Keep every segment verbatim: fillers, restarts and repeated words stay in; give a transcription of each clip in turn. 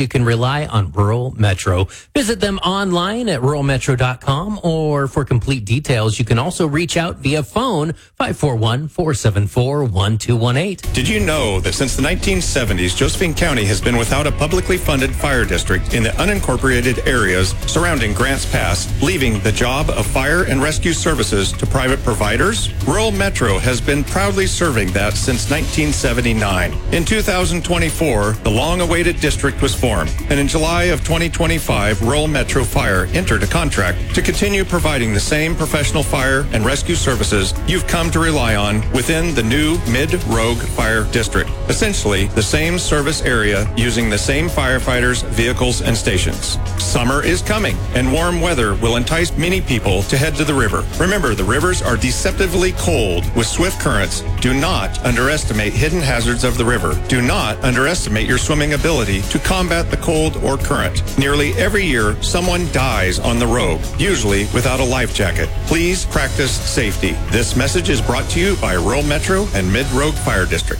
you can rely on Rural Metro. Visit them online at rural metro dot com, or for complete details, you can also reach out via phone five four one, four seven four, one two one eight. Did you know that since the nineteen seventies, Josephine County has been without a publicly funded fire district in the unincorporated areas surrounding Grants Pass, leaving the job of fire and rescue services to private providers? Rural Metro has been proudly serving that since nineteen seventy-nine. In two thousand twenty-four, the long-awaited district was formed, and in July of twenty twenty-five, Rural Metro Fire entered a contract to continue providing the same professional fire and rescue services you've come to rely on within the new Mid-Rogue Fire District. Essentially, the same service area using the same firefighters, vehicles, and stations. Summer is coming, and warm weather will entice many people to head to the river. Remember, the rivers are deceptively cold with swift currents. Do not underestimate hidden hazards of the river. Do not underestimate your swimming ability to combat the cold or current. Nearly every year, someone dies on the Rogue, usually without a life jacket. Please practice safety. This message is brought to you by Rural Metro and Mid-Rogue Fire District.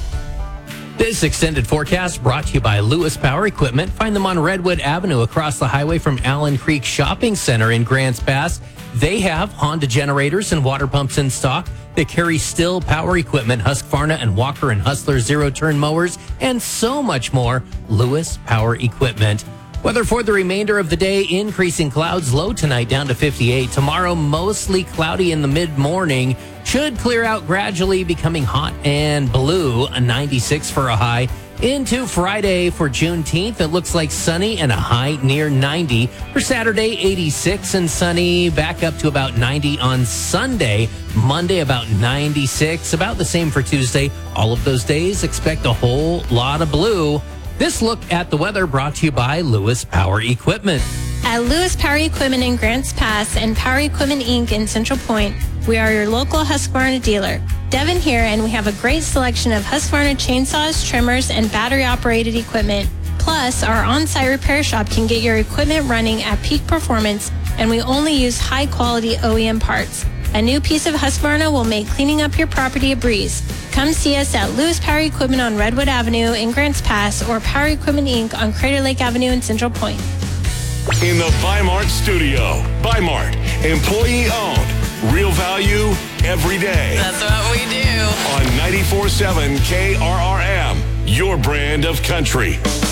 This extended forecast brought to you by Lewis Power Equipment. Find them on Redwood Avenue across the highway from Allen Creek Shopping Center in Grants Pass. They have Honda generators and water pumps in stock. They carry Still Power Equipment, Husqvarna and Walker and Hustler zero-turn mowers, and so much more. Lewis Power Equipment. Weather for the remainder of the day, increasing clouds, low tonight down to fifty-eight. Tomorrow, mostly cloudy in the mid-morning. Should clear out gradually, becoming hot and blue, a ninety-six for a high. Into Friday for Juneteenth, it looks like sunny and a high near ninety. For Saturday, eighty-six and sunny, back up to about ninety on Sunday. Monday, about ninety-six, about the same for Tuesday. All of those days, expect a whole lot of blue. This look at the weather brought to you by Lewis Power Equipment. At Lewis Power Equipment in Grants Pass and Power Equipment Incorporated in Central Point, we are your local Husqvarna dealer. Devin here, and we have a great selection of Husqvarna chainsaws, trimmers, and battery-operated equipment. Plus, our on-site repair shop can get your equipment running at peak performance, and we only use high-quality O E M parts. A new piece of Husqvarna will make cleaning up your property a breeze. Come see us at Lewis Power Equipment on Redwood Avenue in Grants Pass or Power Equipment Incorporated on Crater Lake Avenue in Central Point. In the Bi-Mart studio. Bi-Mart, employee-owned. Real value every day. That's what we do. On ninety-four point seven K R R M, your brand of country.